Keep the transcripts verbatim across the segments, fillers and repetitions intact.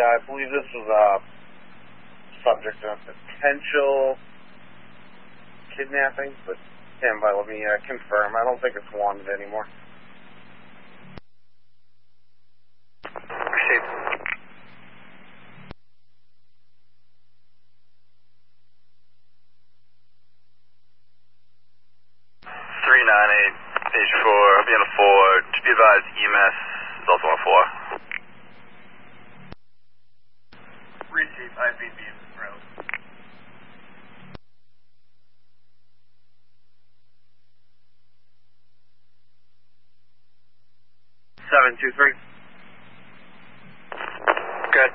I believe this was a subject of potential kidnapping, but stand by, let me uh, confirm. I don't think it's wanted anymore. Received. three nine eight, page four, I'll be on a four. To be advised, E M S is also on a four. Receive, I B B road. seven two three. Good.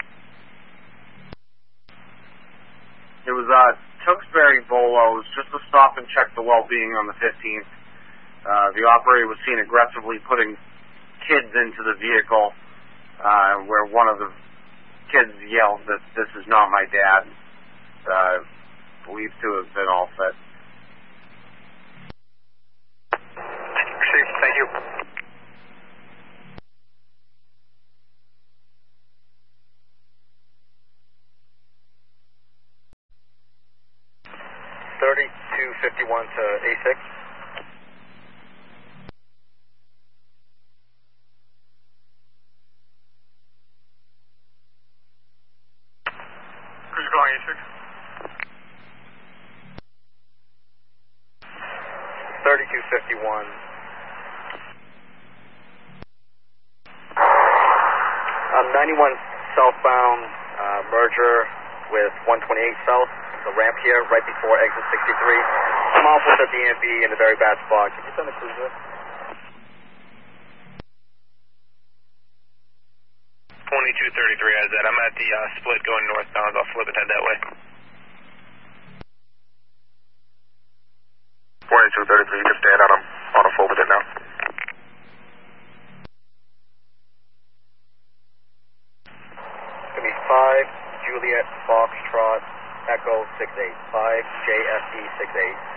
It was uh, Tewksbury Bolo. It was just to stop and check the well-being on the fifteenth. Uh, the operator was seen aggressively putting kids into the vehicle, uh, where one of the kids yelled that this is not my dad. Uh, believed to have been all set. Received, thank you. thirty-two fifty-one to A six. Who's going A six? thirty-two fifty-one. Um, ninety-one southbound uh, merger with one twenty-eight south. The ramp here, right before exit sixty-three. I'm off with the D M V in a very bad spot. Can you send a cruiser? twenty-two thirty-three, I Z. I'm at the uh, split going northbound. I'll flip it head that way. twenty-two thirty-three, you can stand on, on a full with it now. It's going to be five Juliet Foxtrot Echo six eight. five J F E six eight.